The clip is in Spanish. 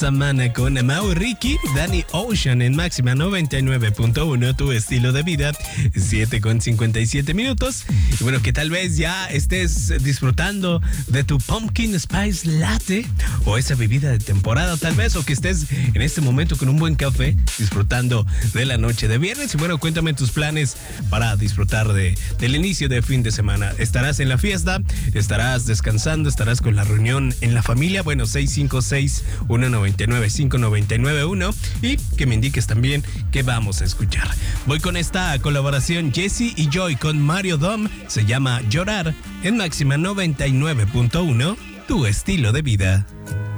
Samana con Amau Ricky, Danny Ocean en máxima 99.1, tu estilo de vida, 7:57. Y bueno, que tal vez ya estés disfrutando de tu Pumpkin Spice Latte o esa bebida de temporada tal vez, o que estés en este momento con un buen café disfrutando de la noche de viernes. Y bueno, cuéntame tus planes para disfrutar del inicio de fin de semana. ¿Estarás en la fiesta? ¿Estarás descansando? ¿Estarás con la reunión en la familia? Bueno, 656-199-5991 y que me indiques también qué vamos a escuchar. Voy con esta colaboración Jesse y Joy con Mario Dom, se llama Llorar en máxima 99.1, tu estilo de vida.